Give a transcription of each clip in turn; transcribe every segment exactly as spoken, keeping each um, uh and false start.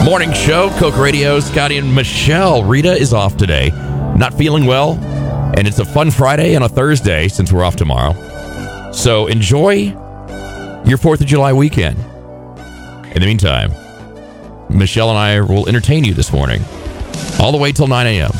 Morning show, Coke Radio, Scotty and Michelle. Rita is off today, not feeling well, and it's a fun Friday and a Thursday since we're off tomorrow. So enjoy your fourth of July weekend. In the meantime, Michelle and I will entertain you this morning, all the way till nine a.m.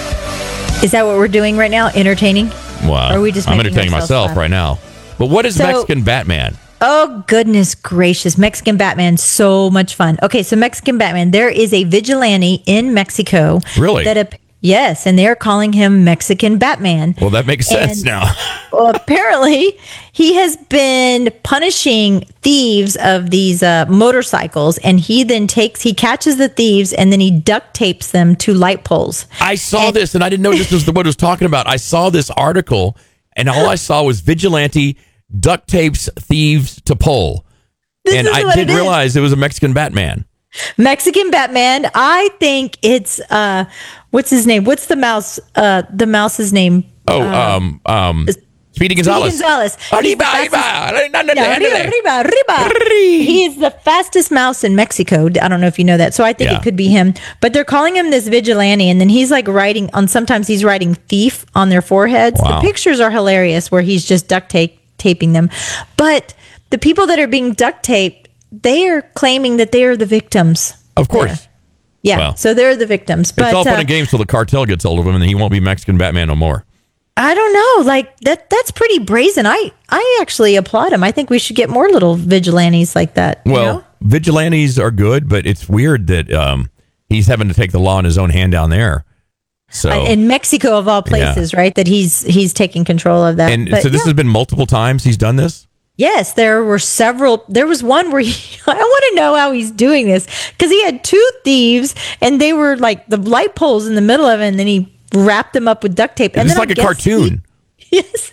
Is that what we're doing right now? Entertaining? Wow. Or are we just I'm making entertaining myself laugh? right now. But what is So- Mexican Batman? Oh, goodness gracious. Mexican Batman, so much fun. Okay, so Mexican Batman, there is a vigilante in Mexico. Really? That ap- yes, and they're calling him Mexican Batman. Well, that makes sense And- now. Well, apparently, he has been punishing thieves of these uh, motorcycles, and he then takes, he catches the thieves, and then he duct tapes them to light poles. I saw this, and I didn't know this was the, what it was talking about. I saw this article, and all I saw was vigilante duct tapes thieves to pole. This and is I what didn't it is. realize it was a Mexican Batman. Mexican Batman, I think it's, uh, what's his name? What's the mouse, uh, the mouse's name? Oh, um, um, Speedy Gonzalez. Speedy Gonzalez. He's the Arriba, fastest- arriba, Yeah, arriba, arriba, arriba. Rrrr. He is the fastest mouse in Mexico. I don't know if you know that. So I think Yeah. it could be him. But they're calling him this vigilante. And then he's like writing on, sometimes he's writing thief on their foreheads. Wow. The pictures are hilarious where he's just duct tape, taping them. But the people that are being duct taped, they are claiming that they are the victims. Of course. Yeah. Well, so they're the victims. But It's all fun uh, and games till the cartel gets hold of him, and then he won't be Mexican Batman no more. I don't know. Like that that's pretty brazen. I I actually applaud him. I think we should get more little vigilantes like that. you Well, know? vigilantes are good, but it's weird that um, he's having to take the law in his own hand down there. So Uh, in Mexico of all places, right? That he's he's taking control of that. and But so this yeah. has been multiple times he's done this. Yes, there were several. There was one where he, I want to know how he's doing this because he had two thieves and they were like the light poles in the middle of it, and then he wrapped them up with duct tape. And It's then like I a guess cartoon. he- yes,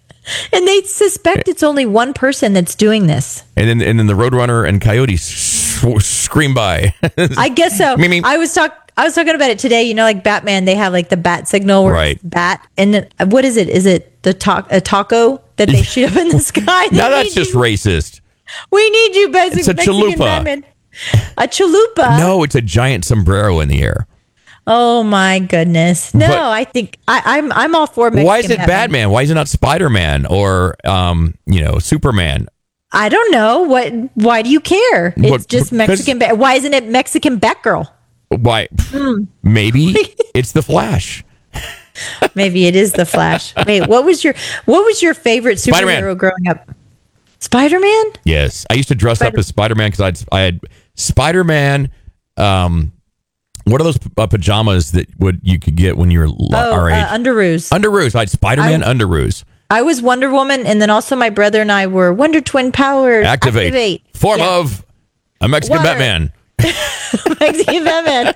and they suspect it's only one person that's doing this. And then and then the Roadrunner and Coyote sh- scream by. I guess so. Me, me. I was talk. I was talking about it today. You know, like Batman, they have like the bat signal, where Right. it's bat, and then, uh, what is it? Is it the ta- a taco that they shoot up in the sky? Now They that's need just you. racist. We need you, Mexican, It's a Mexican chalupa. Batman. A chalupa. No, it's a giant sombrero in the air. Oh my goodness. No, But- I think I, I'm I'm all for Mexican Why is it Batman? Why is it not Spider-Man or um, you know, Superman? I don't know. What why do you care? It's What- just because- Mexican Bat. Why isn't it Mexican Batgirl? Why? Hmm. Maybe it's the Flash. Maybe it is the Flash. Wait, what was your what was your favorite superhero Spider-Man. growing up? Spider-Man? Yes, I used to dress up Spider- as Spider-Man because I had, I had Spider-Man. Um, what are those uh, pajamas that would you could get when you were l- Oh, our age? uh, Underoos. Underoos. I had Spider-Man I- underoos. I was Wonder Woman, and then also my brother and I were Wonder Twin Powers. Activate. Form Yeah. of a Mexican Water. Batman. Mexican Batman.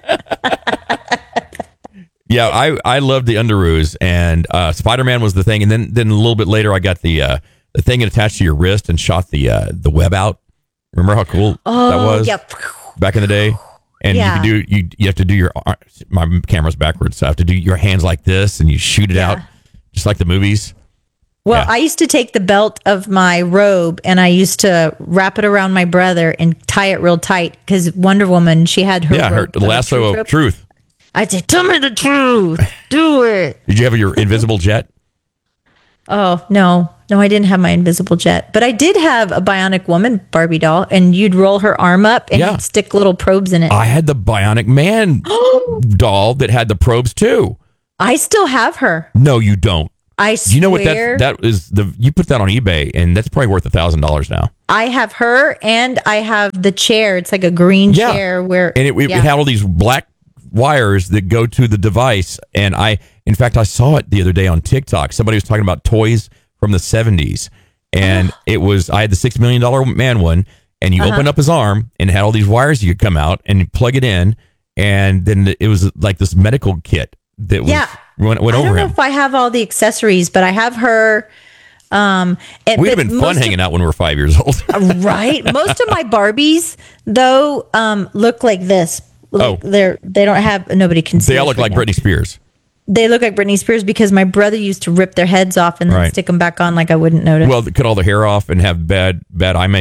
Yeah, I, I loved the underoos, and uh, Spider-Man was the thing, and then then a little bit later I got the uh, the thing attached to your wrist and shot the uh, the web out. Remember how cool Oh, that was yeah. back in the day? And Yeah. you could do you you have to do your ar- my camera's backwards, so I have to do your hands like this, and you shoot it Yeah. out just like the movies. Well, Yeah. I used to take the belt of my robe and I used to wrap it around my brother and tie it real tight because Wonder Woman, she had her, Yeah, her rope, uh, lasso truth of rope. truth. I'd say, "Tell me the truth, do it." Did you have your invisible jet? Oh no, no, I didn't have my invisible jet, but I did have a Bionic Woman Barbie doll, and you'd roll her arm up and Yeah. you'd stick little probes in it. I had the Bionic Man doll that had the probes too. I still have her. No, you don't. I Do you know what swear, that that is? The you put that on eBay, and that's probably worth a thousand dollars now. I have her, and I have the chair. It's like a green Yeah. chair where And it, it, yeah. it had all these black wires that go to the device. And I, in fact, I saw it the other day on TikTok. Somebody was talking about toys from the seventies, and it was I had the six million dollar man one, and you Uh-huh. open up his arm, and it had all these wires you could come out and you plug it in, and then it was like this medical kit that was Yeah. went, went I don't over know him. if I have all the accessories, but I have her. Um, and, We'd have but been fun most hanging out when we were five years old. of, right? Most of my Barbies, though, um, look like this. Like Oh. they're they don't have nobody can see. They all us look right like now. Britney Spears. They look like Britney Spears because my brother used to rip their heads off and then Right. stick them back on like I wouldn't notice. Well, cut all the hair off and have bad bad eye makeup.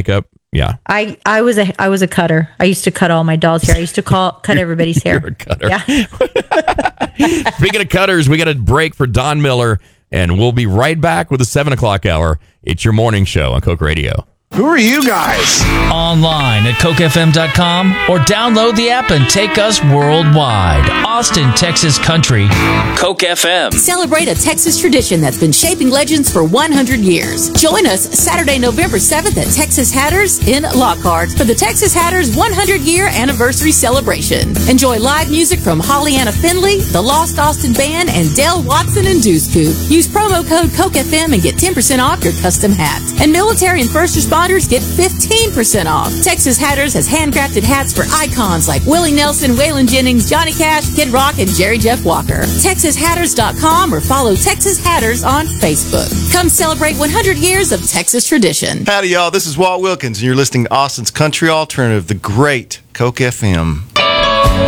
Yeah. I, I was a I was a cutter. I used to cut all my dolls' hair. I used to call cut everybody's hair. You're a cutter. Yeah. Speaking of cutters, we got a break for Don Miller, and we'll be right back with the seven o'clock hour. It's your morning show on Coke Radio. Who are you guys? Online at coke f m dot com or download the app and take us worldwide. Austin, Texas Country, Coke F M. Celebrate a Texas tradition that's been shaping legends for one hundred years. Join us Saturday, November seventh at Texas Hatters in Lockhart for the Texas Hatters one hundred year anniversary celebration. Enjoy live music from Holly-Anna Finley, the Lost Austin Band, and Dale Watson and Deuce Coupe. Use promo code Coke F M and get ten percent off your custom hat. And military and first responders get fifteen percent off. Texas Hatters has handcrafted hats for icons like Willie Nelson, Waylon Jennings, Johnny Cash, Kid Rock, and Jerry Jeff Walker. Texas Hatters dot com or follow Texas Hatters on Facebook. Come celebrate one hundred years of Texas tradition. Howdy, y'all. This is Walt Wilkins, and you're listening to Austin's Country Alternative, the great Coke F M.